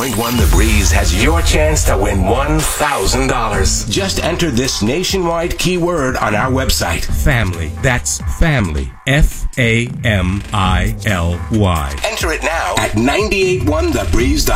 98.1 The Breeze has your chance to win $1,000. Just enter this nationwide keyword on our website. Family. That's family. Family. Enter it now at 981thebreeze.com.